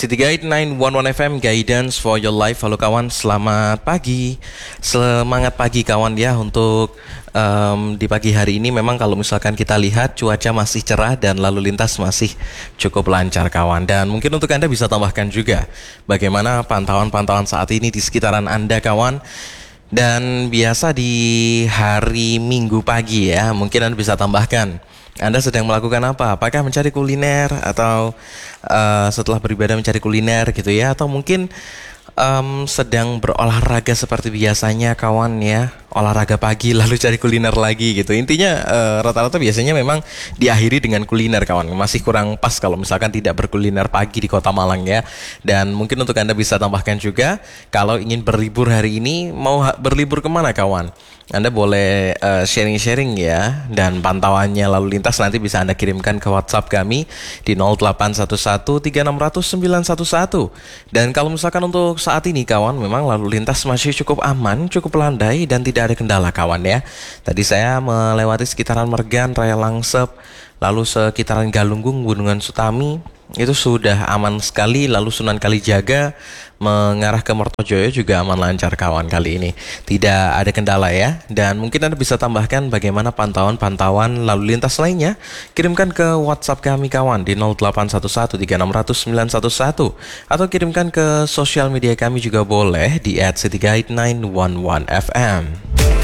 City Guide 911 FM Guidance for your life. Halo kawan, selamat pagi. Semangat pagi kawan ya. Untuk di pagi hari ini memang kalau misalkan kita lihat cuaca masih cerah dan lalu lintas masih cukup lancar kawan. Dan mungkin untuk Anda bisa tambahkan juga bagaimana pantauan-pantauan saat ini di sekitaran Anda kawan. Dan biasa di hari Minggu pagi ya, mungkin Anda bisa tambahkan Anda sedang melakukan apa? Apakah mencari kuliner atau setelah beribadah mencari kuliner gitu ya? Atau mungkin sedang berolahraga seperti biasanya kawan ya, olahraga pagi lalu cari kuliner lagi gitu. Intinya rata-rata biasanya memang diakhiri dengan kuliner kawan. Masih kurang pas kalau misalkan tidak berkuliner pagi di Kota Malang ya. Dan mungkin untuk Anda bisa tambahkan juga, kalau ingin berlibur hari ini, mau berlibur kemana kawan? Anda boleh sharing-sharing ya. Dan pantauannya lalu lintas nanti bisa Anda kirimkan ke WhatsApp kami di 08113600 911. Dan kalau misalkan untuk saat ini kawan, memang lalu lintas masih cukup aman, cukup landai dan tidak ada kendala kawan ya. Tadi saya melewati sekitaran Mergan, Raya Langsep, lalu sekitaran Galunggung, Gunungan Sutami, itu sudah aman sekali. Lalu Sunan Kalijaga mengarah ke Mertojoyo juga aman lancar kawan kali ini. Tidak ada kendala ya. Dan mungkin Anda bisa tambahkan bagaimana pantauan-pantauan lalu lintas lainnya. Kirimkan ke WhatsApp kami kawan di 08113600 911 atau kirimkan ke sosial media kami juga boleh di @cityguide911fm.